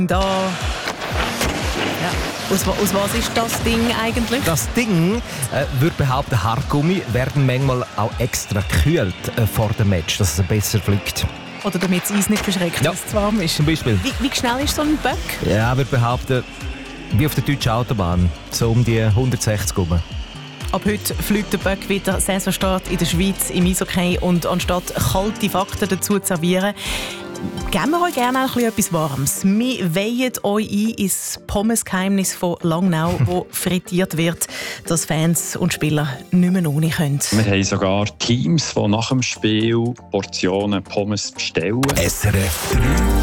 Da. Ja. Aus was ist das Ding eigentlich? Das Ding, würde behaupten, Haargummi werden manchmal auch extra gekühlt vor dem Match, dass es besser fliegt. Oder damit das Eis nicht verschreckt, Ja, dass es zu warm ist. Zum Beispiel. Wie schnell ist so ein Böck? Ja, würde behaupten, wie auf der deutschen Autobahn, so um die 160 rum. Ab heute fliegt der Böck wieder Saisonstart in der Schweiz im Eishockey und anstatt kalte Fakten dazu zu servieren, geben wir euch gerne auch etwas Warmes. Wir weihen euch ein ins Pommesgeheimnis von Langnau, wo frittiert wird, dass Fans und Spieler nicht mehr ohne können. Wir haben sogar Teams, die nach dem Spiel Portionen Pommes bestellen. SRF 3